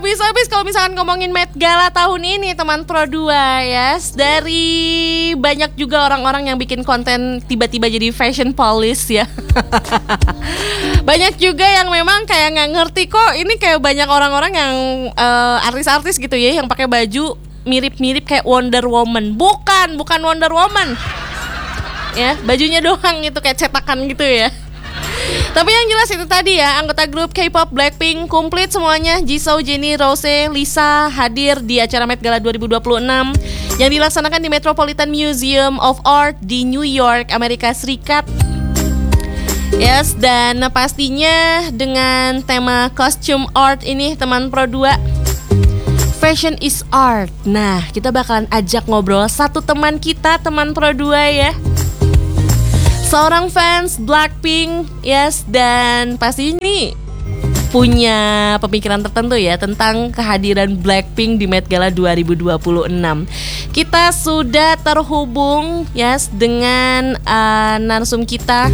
habis-habis kalau misalkan ngomongin Met Gala tahun ini teman Pro 2 ya. Dari banyak juga orang-orang yang bikin konten tiba-tiba jadi fashion police ya. Banyak juga yang memang kayak nggak ngerti kok. Ini kayak banyak orang-orang yang artis-artis gitu ya yang pakai baju mirip-mirip kayak Wonder Woman. Bukan Wonder Woman. Ya, bajunya doang itu kayak cetakan gitu ya. Tapi yang jelas itu tadi ya, anggota grup K-pop Blackpink komplit semuanya. Jisoo, Jennie, Rose, Lisa hadir di acara Met Gala 2026 yang dilaksanakan di Metropolitan Museum of Art di New York, Amerika Serikat. Yes, dan pastinya dengan tema costume art ini teman Pro 2, Fashion is art. Nah, kita bakalan ajak ngobrol satu teman kita, teman Pro 2 ya. Seorang fans Blackpink, yes, dan pasti ini punya pemikiran tertentu ya tentang kehadiran Blackpink di Met Gala 2026. Kita sudah terhubung, yes, dengan narsum kita.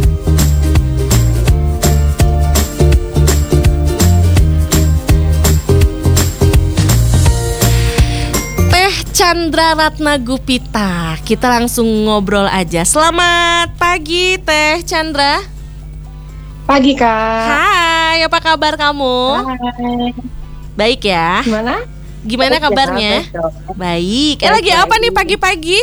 Chandra Ratna Gupita. Kita langsung ngobrol aja. Selamat pagi Teh Chandra. Pagi Kak. Hai, apa kabar kamu? Hai. Baik ya. Gimana kabarnya? Baik. Lagi apa nih pagi-pagi?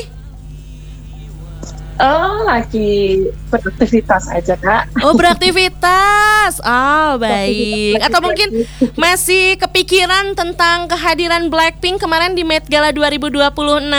Lagi beraktivitas aja Kak. Oh, beraktivitas. Baik. Atau mungkin masih kepikiran tentang kehadiran Blackpink kemarin di Met Gala 2026?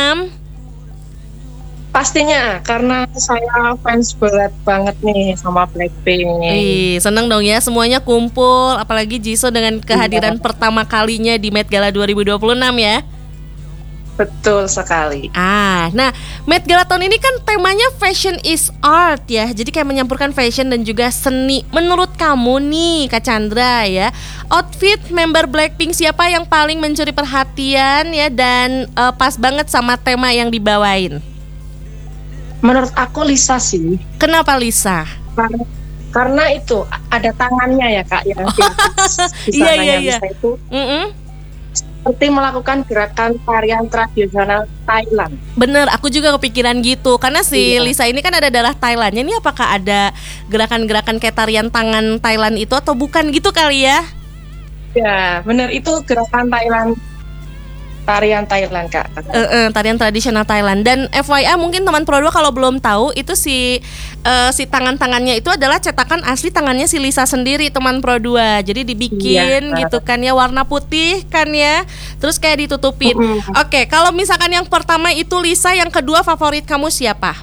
Pastinya, karena saya fans berat banget nih sama Blackpink. Seneng dong ya, semuanya kumpul. Apalagi Jisoo dengan kehadiran pertama kalinya di Met Gala 2026 ya. Betul sekali. Nah, Met Gala tahun ini kan temanya Fashion is art ya. Jadi kayak menyampurkan fashion dan juga seni. Menurut kamu nih Kak Chandra ya, outfit member Blackpink siapa yang paling mencuri perhatian ya dan pas banget sama tema yang dibawain? Menurut aku Lisa sih. Kenapa Lisa? Karena itu ada tangannya ya Kak yang di sananya Iya. Lisa itu. Seperti melakukan gerakan tarian tradisional Thailand. Bener, aku juga kepikiran gitu. Karena si Lisa ini kan ada darah Thailandnya. Ini apakah ada gerakan-gerakan kayak tarian tangan Thailand itu atau bukan gitu kali ya? Ya, bener itu gerakan Thailand. Tarian Thailand Kak. Tarian tradisional Thailand. Dan FYI mungkin teman Pro 2 kalau belum tahu, itu si tangan-tangannya itu adalah cetakan asli tangannya si Lisa sendiri teman Pro 2. Jadi dibikin gitu kan ya, warna putih kan ya. Terus kayak ditutupin. Oke, kalau misalkan yang pertama itu Lisa, yang kedua favorit kamu siapa?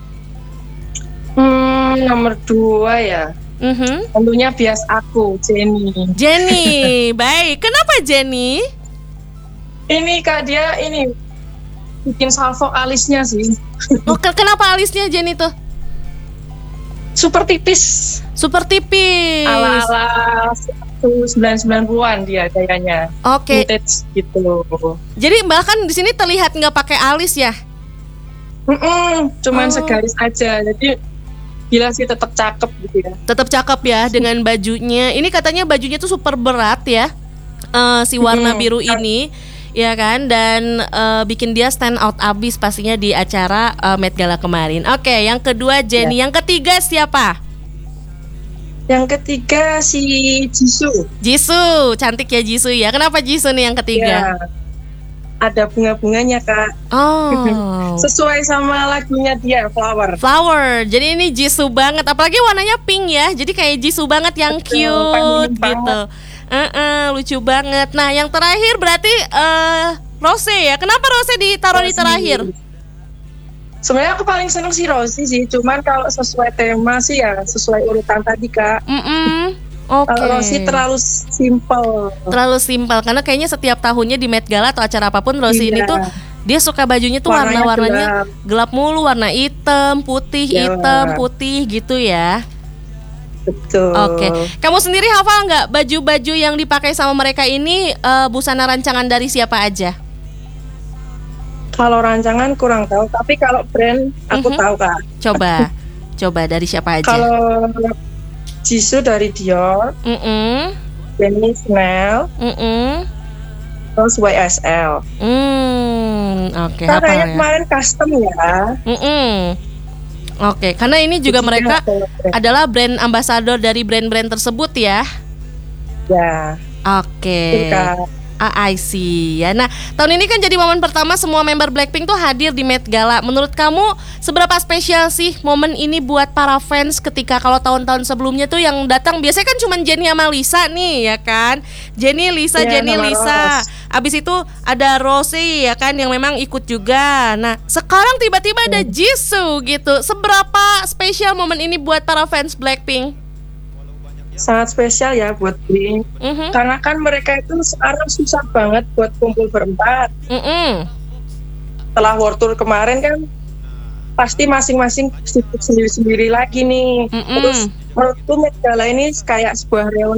Nomor 2 ya. Tentunya bias aku, Jennie. Baik. Kenapa Jennie? Ini Kak, dia ini bikin salvo alisnya sih. Oh, kenapa alisnya Jennie tuh? Super tipis. Ala-ala 90-an dia kayaknya. Oke. Vintage gitu. Jadi bahkan di sini terlihat nggak pakai alis ya? Cuman segaris aja. Jadi gila sih, tetap cakep gitu ya. Tetap cakep ya dengan bajunya. Ini katanya bajunya tuh super berat ya. Si warna biru ini. Ya kan, dan bikin dia stand out abis pastinya di acara Met Gala kemarin. Oke, yang kedua Jennie, yang ketiga siapa? Yang ketiga si Jisoo, cantik ya Jisoo ya. Kenapa Jisoo nih yang ketiga? Ya, ada bunga-bunganya Kak. Oh. Sesuai sama lagunya dia, Flower. Jadi ini Jisoo banget, apalagi warnanya pink ya. Jadi kayak Jisoo banget yang cute gitu. Lucu banget. Nah, yang terakhir berarti Rose ya. Kenapa Rose ditaruh di terakhir? Sebenarnya aku paling seneng si Rose sih. Cuman kalau sesuai tema sih ya sesuai urutan tadi Kak. Oke. Rose terlalu simple Karena kayaknya setiap tahunnya di Met Gala atau acara apapun Rose ini tuh dia suka bajunya tuh warna-warnanya gelap mulu, warna hitam, putih gitu ya. Betul. Oke. Kamu sendiri hafal nggak baju-baju yang dipakai sama mereka ini busana rancangan dari siapa aja? Kalau rancangan kurang tahu, tapi kalau brand aku tahu Kak. Coba dari siapa aja? Kalau Jisoo dari Dior, Jennie Chanel, Rose YSL. Oke. Nah, Apa kayaknya ya? kemarin custom ya. Oke, karena ini juga Jadi mereka kayak- adalah brand ambassador dari brand-brand tersebut ya. Ya, Oke. betul, Kak. I see. Ya, nah tahun ini kan jadi momen pertama semua member Blackpink tuh hadir di Met Gala. Menurut kamu seberapa spesial sih momen ini buat para fans ketika kalau tahun-tahun sebelumnya tuh yang datang biasanya kan cuma Jennie sama Lisa nih ya kan? Jennie, Lisa, Iya, Jennie, sama Lisa. Rose. Abis itu ada Rosie ya kan yang memang ikut juga. Nah sekarang tiba-tiba ada Jisoo gitu. Seberapa spesial momen ini buat para fans Blackpink? Sangat spesial ya buat Blink. Karena kan mereka itu sekarang susah banget buat kumpul berempat. Setelah World Tour kemarin kan pasti masing-masing sibuk sendiri-sendiri lagi nih. Terus menurutku Met Gala ini kayak sebuah reuni